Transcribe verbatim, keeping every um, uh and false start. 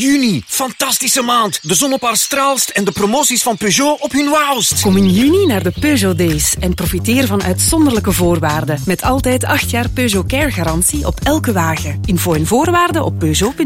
Juni, fantastische maand. De zon op haar straalst en de promoties van Peugeot op hun wauwst. Kom in juni naar de Peugeot Days en profiteer van uitzonderlijke voorwaarden. Met altijd acht jaar Peugeot Care garantie op elke wagen. Info en voorwaarden op Peugeot punt